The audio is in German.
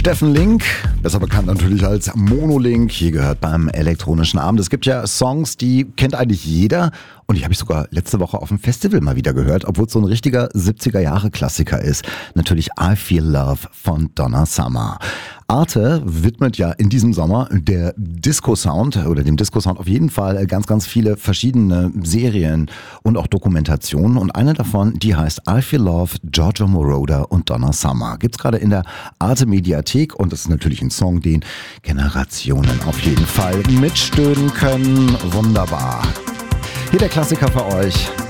Steffen Link, besser bekannt natürlich als Monolink, hier gehört beim elektronischen Abend. Es gibt ja Songs, die kennt eigentlich jeder und die habe ich sogar letzte Woche auf dem Festival mal wieder gehört, obwohl es so ein richtiger 70er-Jahre-Klassiker ist. Natürlich I Feel Love von Donna Summer. Arte widmet ja in diesem Sommer der Disco-Sound oder dem Disco-Sound auf jeden Fall ganz, ganz viele verschiedene Serien und auch Dokumentationen. Und eine davon, die heißt I Feel Love, Giorgio Moroder und Donna Summer. Gibt's gerade in der Arte-Mediathek und das ist natürlich ein Song, den Generationen auf jeden Fall mitstöhnen können. Wunderbar. Hier der Klassiker für euch.